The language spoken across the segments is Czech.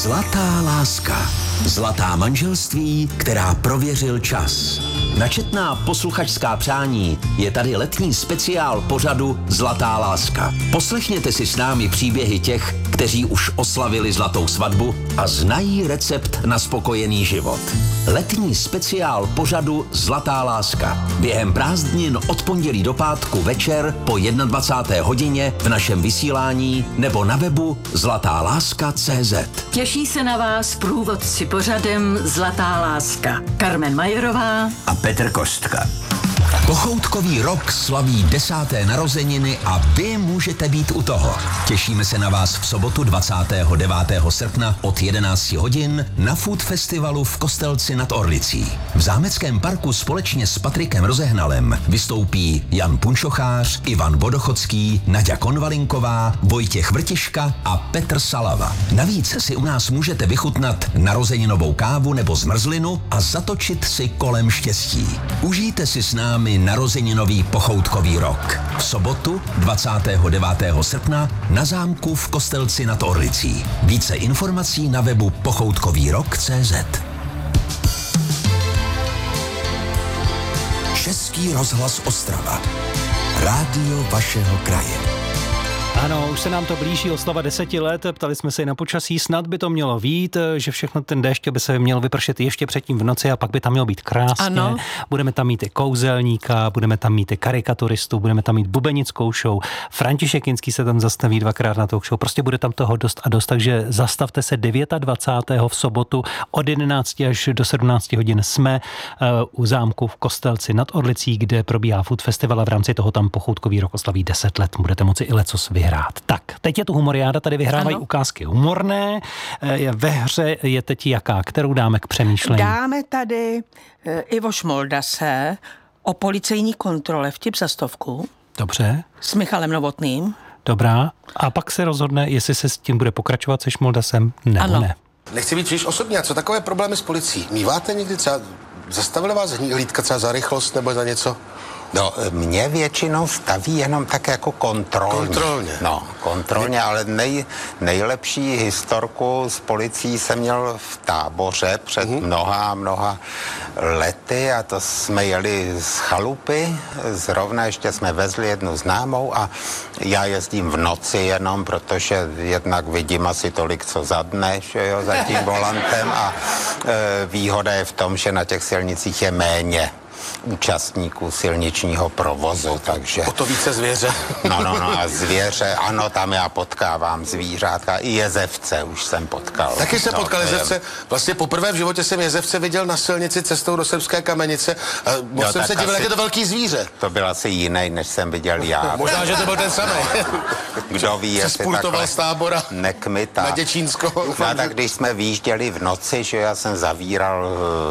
Zlatá láska. Zlatá manželství, která prověřil čas. Na četná posluchačská přání je tady letní speciál pořadu Zlatá láska. Poslechněte si s námi příběhy těch, kteří už oslavili zlatou svatbu a znají recept na spokojený život. Letní speciál pořadu Zlatá láska. Během prázdnin od pondělí do pátku večer po 21. hodině v našem vysílání nebo na webu zlatáláska.cz. Těší se na vás průvodci pořadem Zlatá láska. Carmen Majerová a Petr Kostka. Pochoutkový rok slaví 10. narozeniny a vy můžete být u toho. Těšíme se na vás v sobotu 29. srpna od 11 hodin na Food Festivalu v Kostelci nad Orlicí. V Zámeckém parku společně s Patrikem Rozehnalem vystoupí Jan Punčochář, Ivan Vodochodský, Naďa Konvalinková, Vojtěch Vrtiška a Petr Salava. Navíc si u nás můžete vychutnat narozeninovou kávu nebo zmrzlinu a zatočit si kolem štěstí. Užijte si s námi narozeninový pochoutkový rok. V sobotu 29. srpna na zámku v Kostelci nad Orlicí. Více informací na webu pochoutkovýrok.cz. Český rozhlas Ostrava. Rádio vašeho kraje. Ano, už se nám to blíží, oslava 10 let, ptali jsme se i na počasí, snad by to mělo vít, že všechno ten déšť by se měl vypršet ještě předtím v noci a pak by tam mělo být krásně. Ano. Budeme tam mít i kouzelníka, budeme tam mít i karikaturistu, budeme tam mít bubenickou show, František Kinský se tam zastaví dvakrát na talk show, prostě bude tam toho dost a dost, takže zastavte se 29. v sobotu od 11 až do 17 hodin jsme u zámku v Kostelci nad Orlicí, kde probíhá Food Festival a v rámci toho tam pochoutkový rok oslaví 10 let, budete moci i lecos vyhrát. Tak, teď je tu humoriáda, tady vyhrávají ukázky humorné. Ve hře je teď jaká? Kterou dáme k přemýšlení? Dáme tady Ivo Šmoldase o policejní kontrole, vtip za 100. Dobře. S Michalem Novotným. Dobrá. A pak se rozhodne, jestli se s tím bude pokračovat se Šmoldasem nebo ne. Nechci být příliš osobní, a co takové problémy s policií? Míváte někdy třeba, zastavili vás hlídka třeba za rychlost nebo za něco? No, mě většinou staví jenom tak jako kontrolně. No, kontrolně, ale nejlepší historku s policií jsem měl v Táboře před mnoha lety a to jsme jeli z chalupy, zrovna ještě jsme vezli jednu známou a já jezdím v noci jenom, protože jednak vidím asi tolik, co za dne, že jo, za tím volantem a výhoda je v tom, že na těch silnicích je méně účastníků silničního provozu, takže... O to více zvěře. No a zvěře, ano, tam já potkávám zvířátka, i jezevce už jsem potkal. Taky jsem potkal jezevce, vlastně poprvé v životě jsem jezevce viděl na silnici cestou do Srbské Kamenice a moc jsem se divil, jak je to velký zvíře. To byl asi jiný, než jsem viděl já. Možná, že to byl ten samý. Kdo ví, jestli takhle z Tábora nekmita. Na Děčínsko. No tak když jsme výjížděli v noci, že já jsem zavíral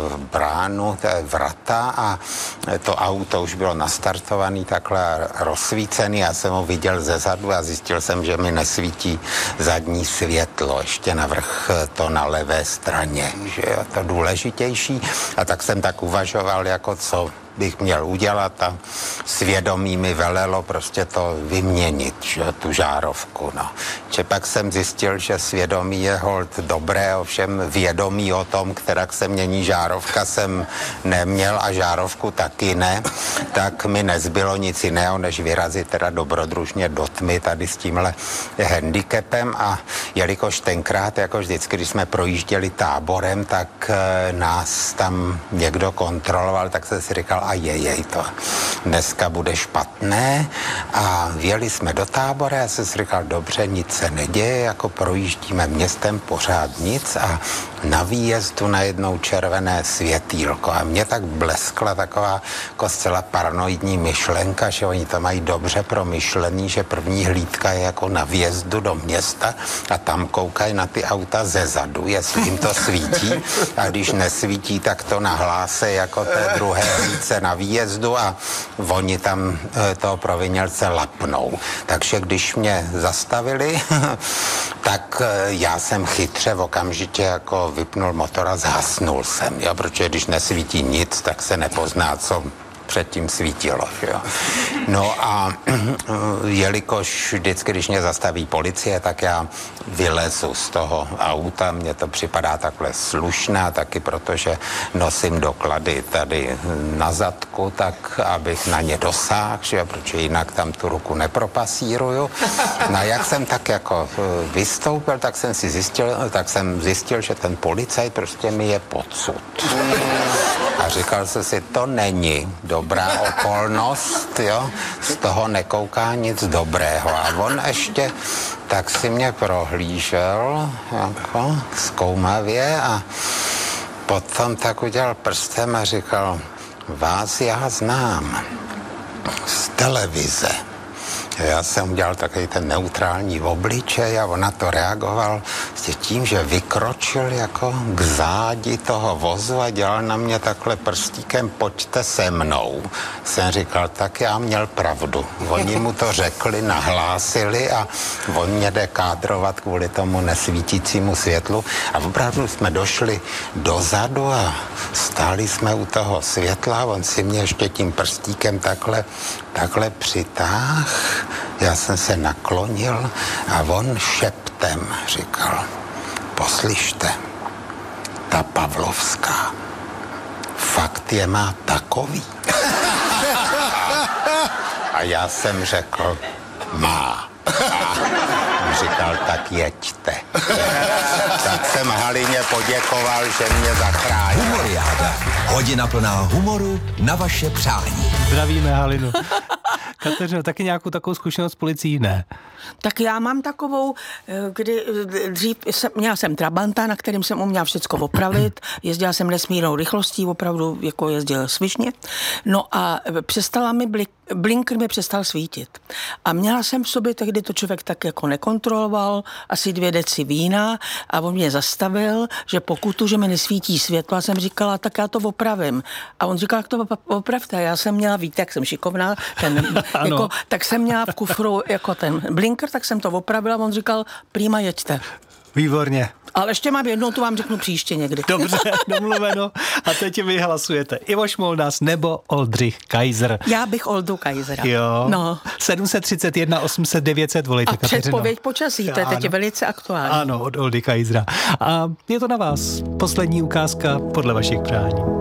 bránu, vrata a to auto už bylo nastartovaný, takhle rozsvícený, já jsem ho viděl zezadu a zjistil jsem, že mi nesvítí zadní světlo, ještě navrch to na levé straně, že je to důležitější a tak jsem tak uvažoval, jako co bych měl udělat a svědomí mi velelo prostě to vyměnit, že, tu žárovku, no. Že pak jsem zjistil, že svědomí je holt dobré, ovšem vědomí o tom, kterak se mění žárovka, jsem neměl a žárovku taky ne, tak mi nezbylo nic jiného, než vyrazit teda dobrodružně do tmy tady s tímhle handicapem a jelikož tenkrát, jako vždycky, když jsme projížděli Táborem, tak nás tam někdo kontroloval, tak jsem si říkal, a to dneska bude špatné a vjeli jsme do Tábora, já jsem si říkal, dobře, nic se neděje, jako projíždíme městem pořád nic a na výjezdu najednou červené světýlko a mě tak bleskla taková jako zcela paranoidní myšlenka, že oni to mají dobře promyšlený, že první hlídka je jako na vjezdu do města a tam koukají na ty auta zezadu, jestli jim to svítí a když nesvítí, tak to nahlásí jako té druhé hlídce na výjezdu a oni tam toho provinělce lapnou. Takže když mě zastavili, tak já jsem chytře okamžitě jako vypnul motor a zhasnul jsem, jo, protože když nesvítí nic, tak se nepozná, co předtím svítilo. Jo. No a jelikož vždycky, když mě zastaví policie, tak já vylezu z toho auta, mně to připadá takhle slušné, taky protože nosím doklady tady na zadku, tak abych na ně dosáhl, že, protože jinak tam tu ruku nepropasíruju. No a jak jsem tak jako vystoupil, tak jsem zjistil, že ten policajt prostě mi je podsud. A říkal jsem si, to není dobrá okolnost, jo, z toho nekouká nic dobrého. A on ještě tak si mě prohlížel jako zkoumavě a potom tak udělal prstem a říkal, vás já znám z televize. Já jsem udělal takový ten neutrální obličej a on na to reagoval tím, že vykročil jako k zádi toho vozu a dělal na mě takhle prstíkem, pojďte se mnou. Jsem říkal, tak já měl pravdu. Oni mu to řekli, nahlásili a on mě jde kádrovat kvůli tomu nesvítícímu světlu. A opravdu jsme došli dozadu a stáli jsme u toho světla, on si mě ještě tím prstíkem takhle přitáhl. Já jsem se naklonil a on šeptem říkal, poslyšte, ta Pavlovská fakt je má takový. A já jsem řekl, má. A říkal, tak jeďte. Tak jsem Halině poděkoval, že mě zachránil. Humoriáda. Hodina plná humoru na vaše přání. Zdravíme Halinu. Kateřino, taky nějakou takovou zkušenost s policií? Ne. Tak já mám takovou, kdy dřív měla jsem Trabanta, na kterým jsem uměla všecko opravit, jezdila jsem nesmírnou rychlostí, opravdu jako jezdil svižně, no a blinker mi přestal svítit. A měla jsem v sobě, tehdy to člověk tak jako nekontroloval, asi 2 deci vína a on mě zastavil, že pokutu, že mi nesvítí světlo, a jsem říkala, tak já to opravím. A on říkal, jak to opravte. Já jsem měla, víte, jak jsem šikovná, jako, tak jsem měla v kufru jako ten blinker, tak jsem to opravila a on říkal, prýma, jeďte. Výborně. Ale ještě mám jednou, tu vám řeknu příště někdy. Dobře, domluveno. A teď vy hlasujete. Ivo Šmoldas nebo Oldřich Kaiser. Já bych Oldu Kaisera. Jo. No. 731 800 900 volejte, a Kateřino. předpověď počasí, to je teď velice aktuální. Ano, od Oldy Kaisera. A je to na vás. Poslední ukázka podle vašich přání.